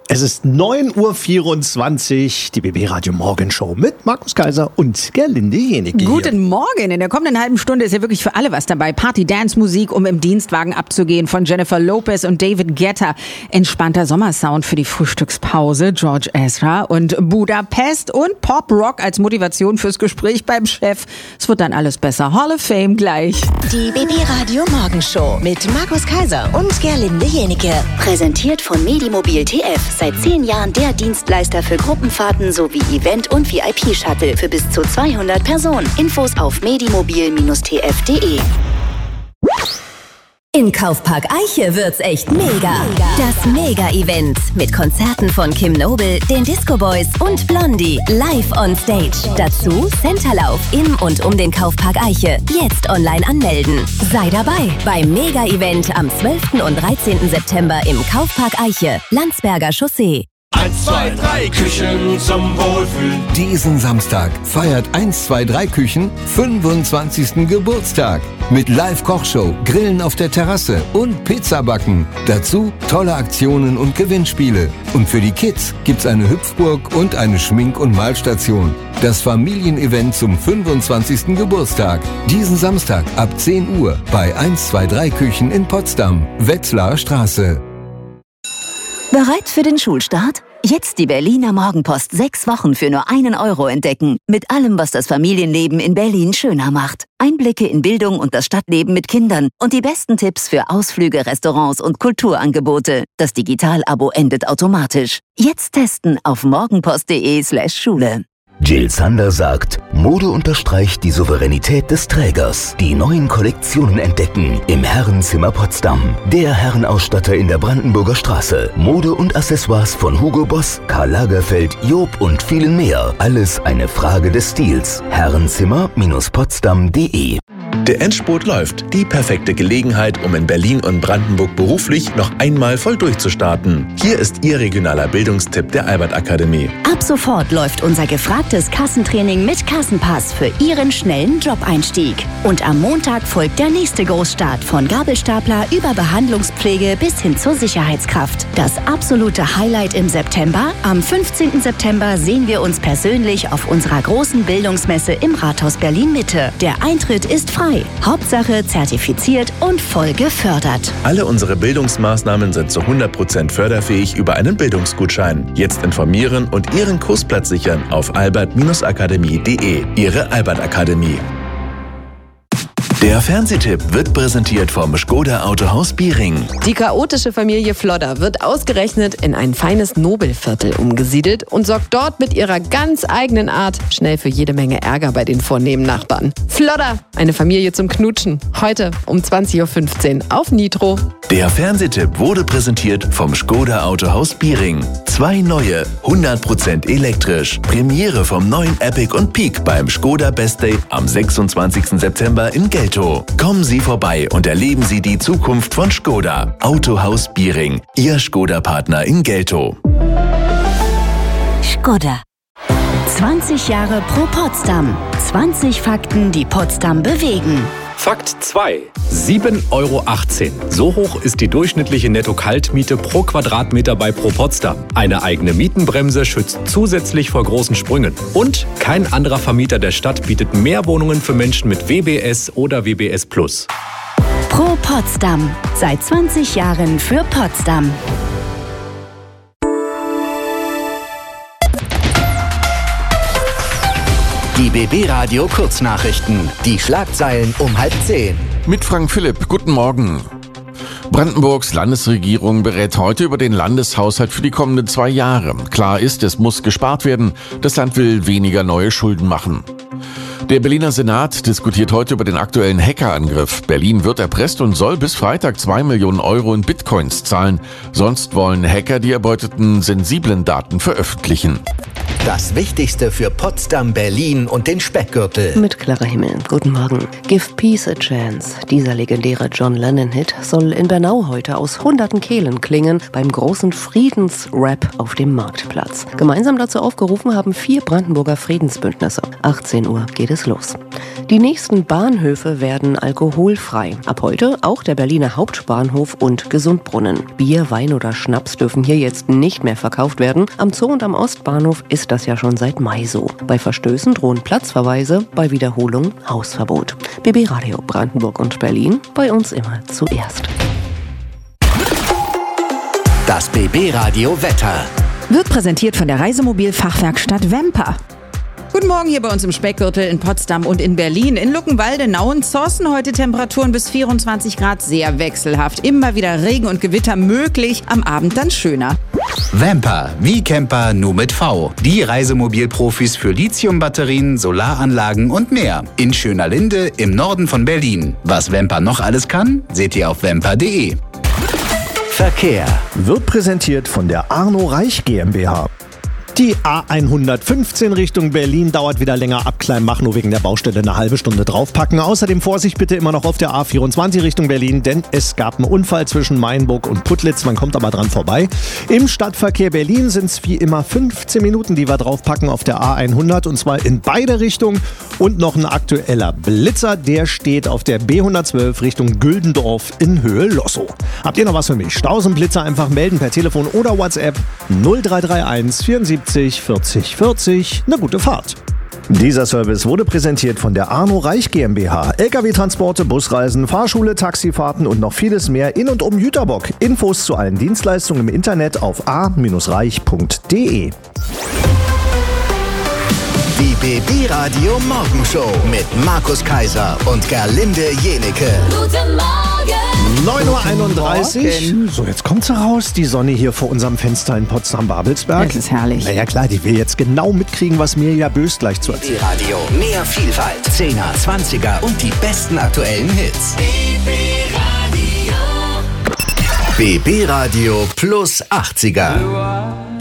Es ist 9.24 Uhr, die BB Radio Morgenshow mit Markus Kaiser und Gerlinde Jenecke. Guten Morgen. In der kommenden halben Stunde ist ja wirklich für alle was dabei. Party-Dance-Musik, um im Dienstwagen abzugehen, von Jennifer Lopez und David Guetta. Entspannter Sommersound für die Frühstückspause, George Ezra und Budapest und Pop-Rock als Motivation fürs Gespräch beim Chef. Es wird dann alles besser. Hall of Fame gleich. Die BB Radio Morgenshow mit Markus Kaiser und Gerlinde Jenecke. Präsentiert von Medimobil TF. Seit 10 Jahren der Dienstleister für Gruppenfahrten sowie Event- und VIP-Shuttle für bis zu 200 Personen. Infos auf medimobil-tf.de. In Kaufpark Eiche wird's echt mega. Das Mega-Event mit Konzerten von Kim Noble, den Disco Boys und Blondie live on stage. Dazu Centerlauf im und um den Kaufpark Eiche. Jetzt online anmelden. Sei dabei beim Mega-Event am 12. und 13. September im Kaufpark Eiche, Landsberger Chaussee. 1, 2, 3 Küchen zum Wohlfühlen. Diesen Samstag feiert 1, 2, 3 Küchen 25. Geburtstag. Mit Live-Kochshow, Grillen auf der Terrasse und Pizzabacken. Dazu tolle Aktionen und Gewinnspiele. Und für die Kids gibt's eine Hüpfburg und eine Schmink- und Malstation. Das Familienevent zum 25. Geburtstag. Diesen Samstag ab 10 Uhr bei 1, 2, 3 Küchen in Potsdam, Wetzlarer Straße. Bereit für den Schulstart? Jetzt die Berliner Morgenpost 6 Wochen für nur 1 Euro entdecken. Mit allem, was das Familienleben in Berlin schöner macht. Einblicke in Bildung und das Stadtleben mit Kindern und die besten Tipps für Ausflüge, Restaurants und Kulturangebote. Das Digital-Abo endet automatisch. Jetzt testen auf morgenpost.de/Schule. Jill Sander sagt, Mode unterstreicht die Souveränität des Trägers. Die neuen Kollektionen entdecken im Herrenzimmer Potsdam. Der Herrenausstatter in der Brandenburger Straße. Mode und Accessoires von Hugo Boss, Karl Lagerfeld, Job und vielen mehr. Alles eine Frage des Stils. Herrenzimmer-potsdam.de. Der Endspurt läuft. Die perfekte Gelegenheit, um in Berlin und Brandenburg beruflich noch einmal voll durchzustarten. Hier ist Ihr regionaler Bildungstipp der Albert Akademie. Ab sofort läuft unser gefragtes Kassentraining mit Kassenpass für Ihren schnellen Jobeinstieg. Und am Montag folgt der nächste Großstart von Gabelstapler über Behandlungspflege bis hin zur Sicherheitskraft. Das absolute Highlight im September. Am 15. September sehen wir uns persönlich auf unserer großen Bildungsmesse im Rathaus Berlin-Mitte. Der Eintritt ist frei. Hauptsache zertifiziert und voll gefördert. Alle unsere Bildungsmaßnahmen sind zu 100% förderfähig über einen Bildungsgutschein. Jetzt informieren und Ihren Kursplatz sichern auf albert-akademie.de. Ihre Albert Akademie. Der Fernsehtipp wird präsentiert vom Škoda Autohaus Biering. Die chaotische Familie Flodder wird ausgerechnet in ein feines Nobelviertel umgesiedelt und sorgt dort mit ihrer ganz eigenen Art schnell für jede Menge Ärger bei den vornehmen Nachbarn. Flodder, eine Familie zum Knutschen. Heute um 20.15 Uhr auf Nitro. Der Fernsehtipp wurde präsentiert vom Škoda Autohaus Biering. 2 neue, 100% elektrisch. Premiere vom neuen Epic und Peak beim Škoda Best Day am 26. September in Geltow. Kommen Sie vorbei und erleben Sie die Zukunft von Škoda. Autohaus Biering, Ihr Škoda-Partner in Geltow. Škoda. 20 Jahre pro Potsdam. 20 Fakten, die Potsdam bewegen. Fakt 2. 7,18 Euro. So hoch ist die durchschnittliche Netto-Kaltmiete pro Quadratmeter bei Pro Potsdam. Eine eigene Mietenbremse schützt zusätzlich vor großen Sprüngen. Und kein anderer Vermieter der Stadt bietet mehr Wohnungen für Menschen mit WBS oder WBS+. Pro Potsdam. Seit 20 Jahren für Potsdam. Die BB Radio Kurznachrichten. Die Schlagzeilen um 9:30. Mit Frank Philipp. Guten Morgen. Brandenburgs Landesregierung berät heute über den Landeshaushalt für die kommenden 2 Jahre. Klar ist, es muss gespart werden. Das Land will weniger neue Schulden machen. Der Berliner Senat diskutiert heute über den aktuellen Hackerangriff. Berlin wird erpresst und soll bis Freitag 2 Millionen Euro in Bitcoins zahlen. Sonst wollen Hacker die erbeuteten sensiblen Daten veröffentlichen. Das Wichtigste für Potsdam, Berlin und den Speckgürtel. Mit Clara Himmel. Guten Morgen. Give Peace a Chance. Dieser legendäre John Lennon-Hit soll in Bernau heute aus hunderten Kehlen klingen beim großen Friedensrap auf dem Marktplatz. Gemeinsam dazu aufgerufen haben 4 Brandenburger Friedensbündnisse. 18 Uhr geht es los. Die nächsten Bahnhöfe werden alkoholfrei. Ab heute auch der Berliner Hauptbahnhof und Gesundbrunnen. Bier, Wein oder Schnaps dürfen hier jetzt nicht mehr verkauft werden. Am Zoo und am Ostbahnhof ist das ja schon seit Mai so. Bei Verstößen drohen Platzverweise, bei Wiederholung Hausverbot. BB Radio Brandenburg und Berlin, bei uns immer zuerst. Das BB Radio Wetter wird präsentiert von der Reisemobil-Fachwerkstatt Vemper. Guten Morgen hier bei uns im Speckgürtel in Potsdam und in Berlin. In Luckenwalde, Nauen, Zossen heute Temperaturen bis 24 Grad, sehr wechselhaft. Immer wieder Regen und Gewitter möglich, am Abend dann schöner. Vemper, wie Camper, nur mit V. Die Reisemobilprofis für Lithiumbatterien, Solaranlagen und mehr. In Schönerlinde im Norden von Berlin. Was Vemper noch alles kann, seht ihr auf vemper.de. Verkehr wird präsentiert von der Arno Reich GmbH. Die A115 Richtung Berlin dauert wieder länger ab Kleinmachnow wegen der Baustelle eine halbe Stunde draufpacken. Außerdem Vorsicht bitte immer noch auf der A24 Richtung Berlin, denn es gab einen Unfall zwischen Mainburg und Putlitz. Man kommt aber dran vorbei. Im Stadtverkehr Berlin sind es wie immer 15 Minuten, die wir draufpacken auf der A100 und zwar in beide Richtungen. Und noch ein aktueller Blitzer, der steht auf der B112 Richtung Güldendorf in Höhe Lossow. Habt ihr noch was für mich? Staus und Blitzer einfach melden per Telefon oder WhatsApp 0331 74 40 40. Eine gute Fahrt. Dieser Service wurde präsentiert von der Arno Reich GmbH. Lkw-Transporte, Busreisen, Fahrschule, Taxifahrten und noch vieles mehr in und um Jüterbock. Infos zu allen Dienstleistungen im Internet auf a-reich.de. Die BB Radio Morgenshow mit Markus Kaiser und Gerlinde Jenecke. Guten Morgen! 9.31 Uhr. So, jetzt kommt sie raus, die Sonne hier vor unserem Fenster in Potsdam-Babelsberg. Das ist herrlich. Naja klar, die will jetzt genau mitkriegen, was Mirja Bös gleich zu erzählen. BB Radio, mehr Vielfalt, 10er, 20er und die besten aktuellen Hits. BB Radio plus 80er.